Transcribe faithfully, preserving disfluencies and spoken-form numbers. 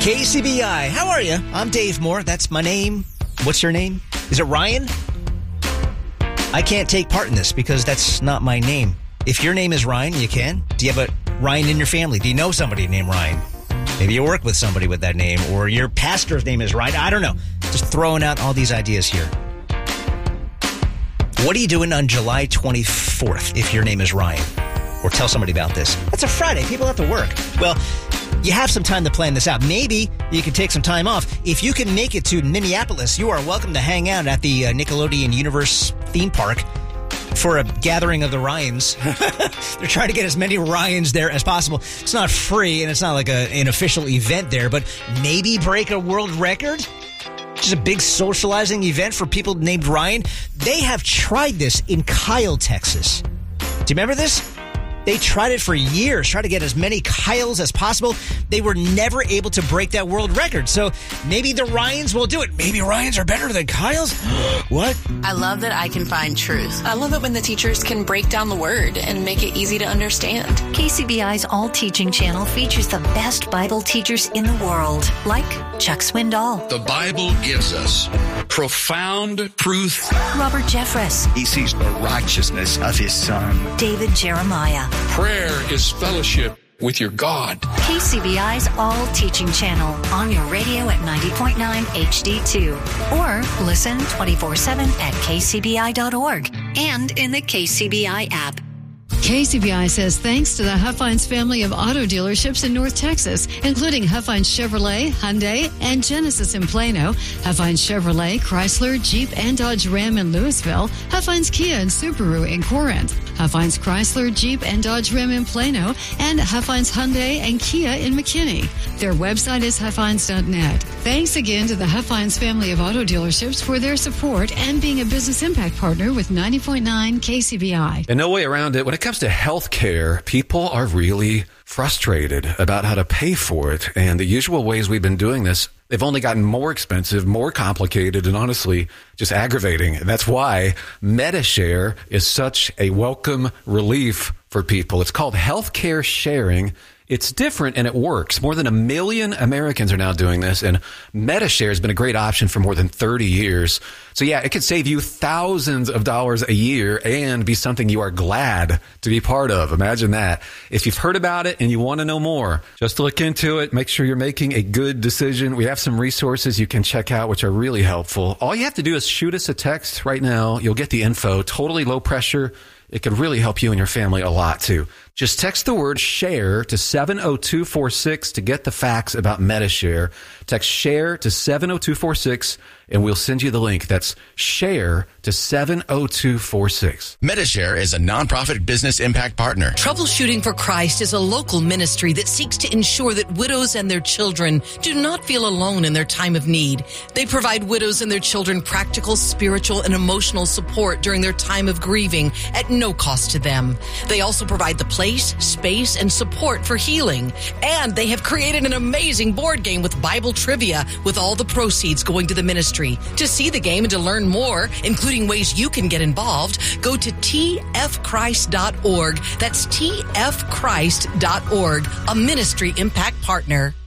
K C B I, how are you? I'm Dave Moore. That's my name. What's your name? Is it Ryan? I can't take part in this because that's not my name. If your name is Ryan, you can. Do you have a Ryan in your family? Do you know somebody named Ryan? Maybe you work with somebody with that name, or your pastor's name is Ryan. I don't know. Just throwing out all these ideas here. What are you doing on July twenty-fourth if your name is Ryan? Or tell somebody about this. That's a Friday. People have to work. Well, you have some time to plan this out. Maybe you can take some time off. If you can make it to Minneapolis, you are welcome to hang out at the uh, Nickelodeon Universe theme park for a gathering of the Ryans. They're trying to get as many Ryans there as possible. It's not free, and it's not like a, an official event there, but maybe break a world record? Just a big socializing event for people named Ryan. They have tried this in Kyle, Texas. Do you remember this? They tried it for years, tried to get as many Kyles as possible. They were never able to break that world record. So maybe the Ryans will do it. Maybe Ryans are better than Kyles? What? I love that I can find truth. I love it when the teachers can break down the word and make it easy to understand. K C B I's All Teaching channel features the best Bible teachers in the world, like Chuck Swindoll. The Bible gives us profound truth. Robert Jeffress. He sees the righteousness of his son. David Jeremiah. Prayer is fellowship with your God. K C B I's All Teaching channel on your radio at ninety point nine H D two. Or listen twenty-four seven at k c b i dot org and in the K C B I app. K C B I says thanks to the Huffines family of auto dealerships in North Texas, including Huffines Chevrolet, Hyundai, and Genesis in Plano, Huffines Chevrolet, Chrysler, Jeep, and Dodge Ram in Louisville, Huffines Kia and Subaru in Corinth, Huffines Chrysler, Jeep, and Dodge Ram in Plano, and Huffines Hyundai and Kia in McKinney. Their website is huffines dot net. Thanks again to the Huffines family of auto dealerships for their support and being a business impact partner with ninety point nine K C B I. And no way around it. When it comes to health care, people are really frustrated about how to pay for it. And the usual ways we've been doing this, they've only gotten more expensive, more complicated, and honestly, just aggravating. And that's why Medi-Share is such a welcome relief for people. It's called healthcare sharing. It's different and it works. More than a million Americans are now doing this, and Medi-Share has been a great option for more than thirty years. So yeah, it could save you thousands of dollars a year and be something you are glad to be part of. Imagine that. If you've heard about it and you want to know more, just look into it. Make sure you're making a good decision. We have some resources you can check out, which are really helpful. All you have to do is shoot us a text right now. You'll get the info. Totally low pressure. It could really help you and your family a lot, too. Just text the word SHARE to seven oh two four six to get the facts about Medi-Share. Text SHARE to seven oh two four six, and we'll send you the link. That's SHARE to seven oh two four six. Medi-Share is a nonprofit business impact partner. Troubleshooting for Christ is a local ministry that seeks to ensure that widows and their children do not feel alone in their time of need. They provide widows and their children practical, spiritual, and emotional support during their time of grieving at no cost to them. They also provide the place, space, and support for healing. And they have created an amazing board game with Bible trivia, with all the proceeds going to the ministry. To see the game and to learn more, including ways you can get involved, go to t f christ dot org. That's t f christ dot org, a ministry impact partner.